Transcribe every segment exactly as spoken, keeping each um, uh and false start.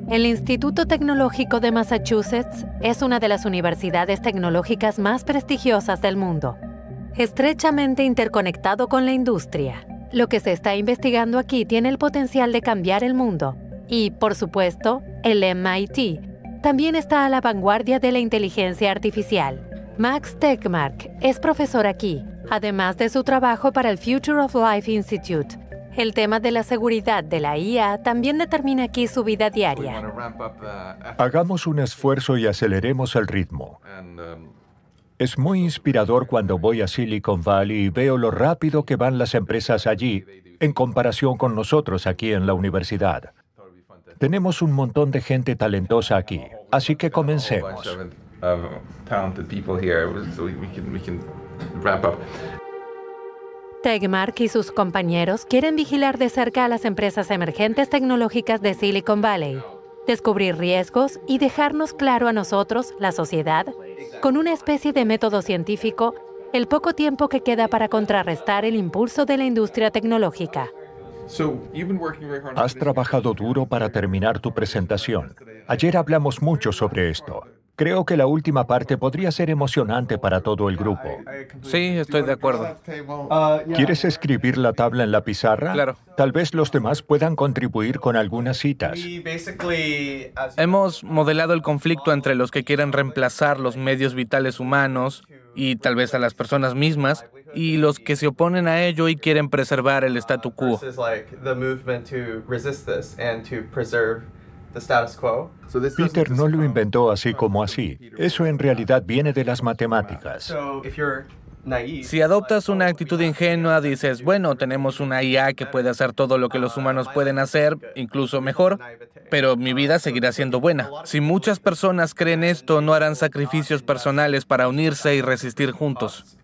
El Instituto Tecnológico de Massachusetts es una de las universidades tecnológicas más prestigiosas del mundo, estrechamente interconectado con la industria. Lo que se está investigando aquí tiene el potencial de cambiar el mundo. Y, por supuesto, el M I T también está a la vanguardia de la inteligencia artificial. Max Tegmark es profesor aquí, además de su trabajo para el Future of Life Institute. El tema de la seguridad de la I A también determina aquí su vida diaria. Hagamos un esfuerzo y aceleremos el ritmo. Es muy inspirador cuando voy a Silicon Valley y veo lo rápido que van las empresas allí en comparación con nosotros aquí en la universidad. Tenemos un montón de gente talentosa aquí, así que comencemos. Tegmark y sus compañeros quieren vigilar de cerca a las empresas emergentes tecnológicas de Silicon Valley, descubrir riesgos y dejarnos claro a nosotros, la sociedad, con una especie de método científico, el poco tiempo que queda para contrarrestar el impulso de la industria tecnológica. Has trabajado duro para terminar tu presentación. Ayer hablamos mucho sobre esto. Creo que la última parte podría ser emocionante para todo el grupo. Sí, estoy de acuerdo. ¿Quieres escribir la tabla en la pizarra? Claro. Tal vez los demás puedan contribuir con algunas citas. Hemos modelado el conflicto entre los que quieren reemplazar los medios vitales humanos y tal vez a las personas mismas, y los que se oponen a ello y quieren preservar el statu quo. Peter no lo inventó así como así. Eso en realidad viene de las matemáticas. Si adoptas una actitud ingenua, dices, bueno, tenemos una I A que puede hacer todo lo que los humanos pueden hacer, incluso mejor, pero mi vida seguirá siendo buena. Si muchas personas creen esto, no harán sacrificios personales para unirse y resistir juntos.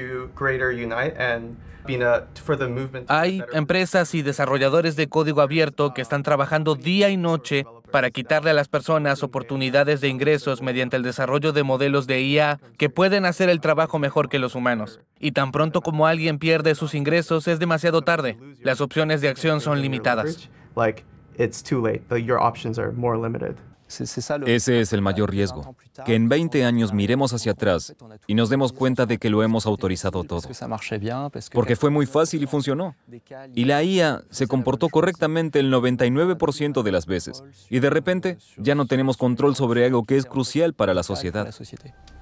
Hay empresas y desarrolladores de código abierto que están trabajando día y noche para quitarle a las personas oportunidades de ingresos mediante el desarrollo de modelos de I A que pueden hacer el trabajo mejor que los humanos. Y tan pronto como alguien pierde sus ingresos, es demasiado tarde. Las opciones de acción son limitadas. Ese es el mayor riesgo, que en veinte años miremos hacia atrás y nos demos cuenta de que lo hemos autorizado todo. Porque fue muy fácil y funcionó. Y la I A se comportó correctamente el noventa y nueve por ciento de las veces. Y de repente ya no tenemos control sobre algo que es crucial para la sociedad.